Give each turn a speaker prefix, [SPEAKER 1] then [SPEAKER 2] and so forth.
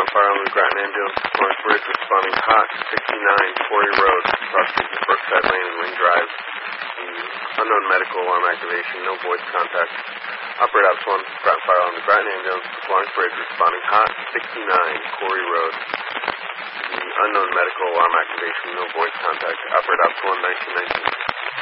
[SPEAKER 1] fire on the Groton ambulance, Lawrence Bridge, responding hot, 69 Quarry Road, cross street to Brookside Lane and Ring Drive. Unknown medical alarm activation, no voice contact. Operator Ops 1, Groton fire on the Groton ambulance, Lawrence Bridge, responding hot, 69 Quarry Road. Unknown medical alarm activation, no voice contact. Operator Ops 1, 1919.